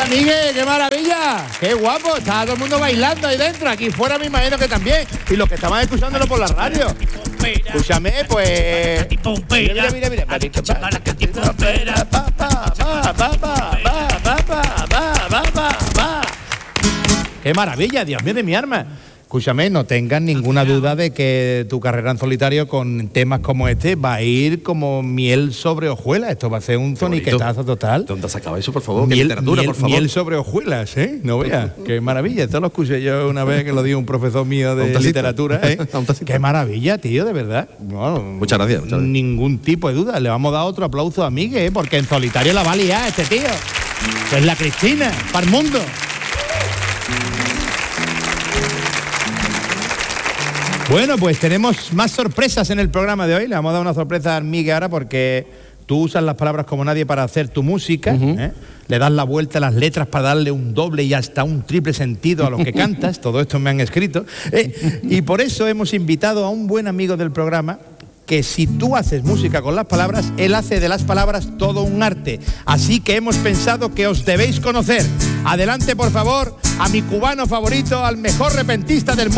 Hola, Miguel, qué maravilla, qué guapo, está todo el mundo bailando ahí dentro, aquí fuera me imagino que también, y los que estaban escuchándolo por la radio. Escúchame, pues. Mira. Qué maravilla, Dios mío de mi arma. Escúchame, no tengas ninguna duda de que tu carrera en solitario con temas como este va a ir como miel sobre hojuelas. Esto va a ser un zoniquetazo total. ¿Dónde se acaba eso, por favor? Miel, literatura, por favor. Miel sobre hojuelas, ¿eh? No veas. Qué maravilla. Esto lo escuché yo una vez que lo dio un profesor mío de literatura, ¿eh? Qué maravilla, tío, de verdad. Bueno, muchas gracias. Ningún tipo de duda. Le vamos a dar otro aplauso a Miguel, ¿eh? Porque en solitario la va a liar este tío. Es la Cristina, para el mundo. Bueno, pues tenemos más sorpresas en el programa de hoy. Le vamos a dar una sorpresa a Miguel ahora porque tú usas las palabras como nadie para hacer tu música, ¿eh? Le das la vuelta a las letras para darle un doble y hasta un triple sentido a lo que cantas. Todo esto me han escrito. Y por eso hemos invitado a un buen amigo del programa que si tú haces música con las palabras, él hace de las palabras todo un arte. Así que hemos pensado que os debéis conocer. Adelante, por favor, a mi cubano favorito, al mejor repentista del mundo.